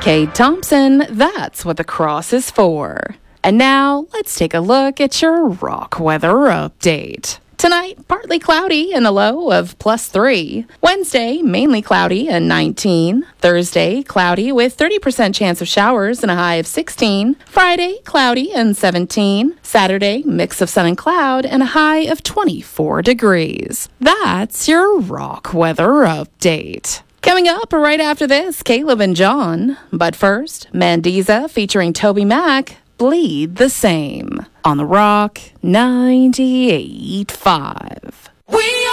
Kate Thompson, that's what the cross is for. And now, let's take a look at your rock weather update. Tonight, partly cloudy and a low of +3. Wednesday, mainly cloudy and 19. Thursday, cloudy with 30% chance of showers and a high of 16. Friday, cloudy and 17. Saturday, mix of sun and cloud and a high of 24 degrees. That's your rock weather update. Coming up right after this, Caleb and John. But first, Mandiza featuring Toby Mac, Bleed the Same on the Rock 98.5.